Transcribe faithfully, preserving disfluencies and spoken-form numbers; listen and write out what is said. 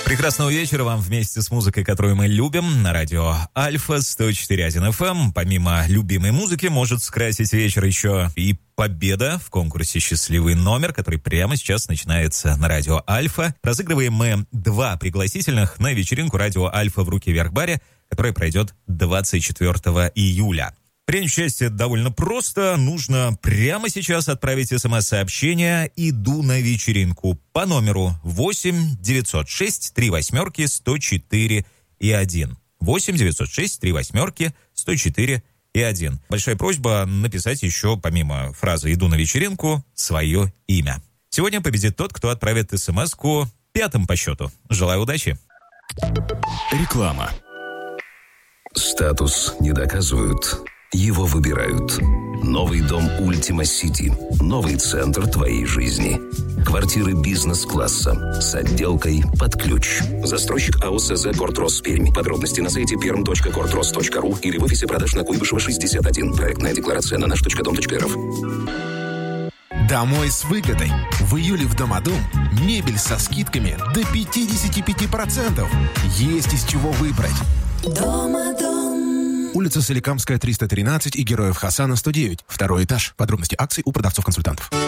Прекрасного вечера вам вместе с музыкой, которую мы любим, на радио Альфа сто четыре один эф эм. Помимо любимой музыки, может скрасить вечер еще и победа в конкурсе «Счастливый номер», который прямо сейчас начинается на радио Альфа. Разыгрываем мы два пригласительных на вечеринку радио Альфа в «Руки вверх баре», которая пройдет двадцать четвёртого июля. Принять участие довольно просто. Нужно прямо сейчас отправить смс-сообщение «Иду на вечеринку» по номеру восемь девятьсот шесть три восьмерки сто четыре и один. восемь девятьсот шесть три восьмерки сто четыре и один. Большая просьба написать еще, помимо фразы «Иду на вечеринку», свое имя. Сегодня победит тот, кто отправит смс-ку пятым по счету. Желаю удачи. Реклама. Статус не доказывают. Его выбирают. Новый дом Ultima City. Новый центр твоей жизни. Квартиры бизнес-класса с отделкой под ключ. Застройщик АО СЗ «Кортрос Пермь». Подробности на сайте перм точка кортрос точка ру или в офисе продаж на Куйбышева шестьдесят один. Проектная декларация на наш точка дом точка рф. Домой с выгодой. В июле в Домодум мебель со скидками до пятьдесят пять процентов. Есть из чего выбрать. Домодум. Улица Соликамская, триста тринадцать и Героев Хасана, сто девять. Второй этаж. Подробности акций у продавцов-консультантов.